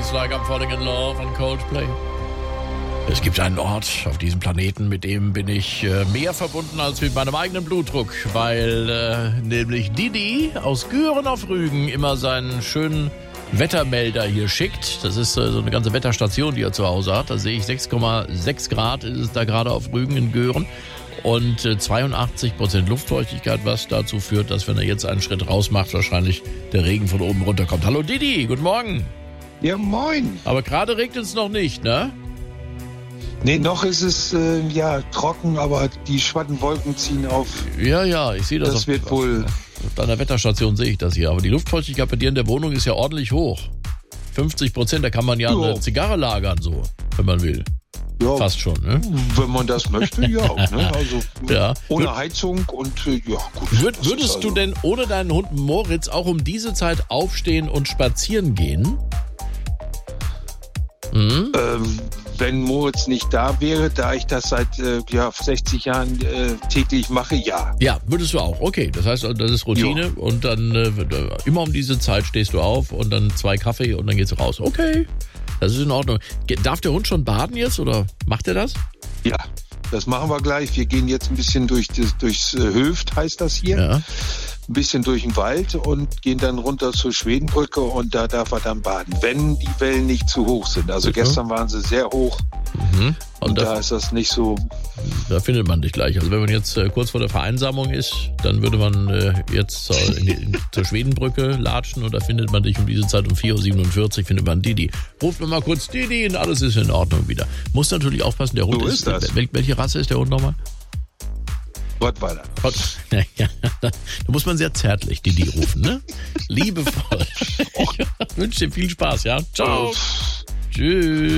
It's Like I'm Falling in Love von Coldplay. Es gibt einen Ort auf diesem Planeten, mit dem bin ich mehr verbunden als mit meinem eigenen Blutdruck, weil nämlich Didi aus Güren auf Rügen immer seinen schönen Wettermelder hier schickt. Das ist so eine ganze Wetterstation, die er zu Hause hat. Da sehe ich 6,6 Grad ist es da gerade auf Rügen in Güren. Und 82% Luftfeuchtigkeit, was dazu führt, dass, wenn er jetzt einen Schritt raus macht, wahrscheinlich der Regen von oben runterkommt. Hallo Didi, guten Morgen. Ja, moin. Aber gerade regnet es noch nicht, ne? Nee, noch ist es trocken, aber die Schwattenwolken ziehen auf. Ja, ich sehe das. Das wird wohl. Auf deiner Wetterstation sehe ich das hier. Aber die Luftfeuchtigkeit bei dir in der Wohnung ist ja ordentlich hoch. 50%, da kann man ja eine Zigarre lagern, so, wenn man will. Ja, fast schon, ne? Wenn man das möchte, ja. Ne? Also ja. Ohne Heizung und gut. Würdest du denn ohne deinen Hund Moritz auch um diese Zeit aufstehen und spazieren gehen? Wenn Moritz nicht da wäre, da ich das seit 60 Jahren täglich mache, ja. Ja, würdest du auch. Okay, das heißt, das ist Routine. Ja. Und dann immer um diese Zeit stehst du auf und dann 2 Kaffee und dann geht's raus. Okay, das ist in Ordnung. Darf der Hund schon baden jetzt oder macht er das? Ja, das machen wir gleich. Wir gehen jetzt ein bisschen durchs Höft, heißt das hier. Ja. Ein bisschen durch den Wald und gehen dann runter zur Schwedenbrücke und da darf er dann baden, wenn die Wellen nicht zu hoch sind. Also gestern waren sie sehr hoch und da ist das nicht so. Da findet man dich gleich. Also wenn man jetzt kurz vor der Vereinsamung ist, dann würde man jetzt zur Schwedenbrücke latschen und da findet man dich um diese Zeit um 4.47 Uhr findet man Didi. Ruft mir mal kurz Didi und alles ist in Ordnung wieder. Muss natürlich aufpassen, der Hund ist das. Welche Rasse ist der Hund nochmal? Rottweiler. Ja, da muss man sehr zärtlich Didi rufen, ne? Liebevoll. Ich wünsche dir viel Spaß, ja? Ciao. Tschüss.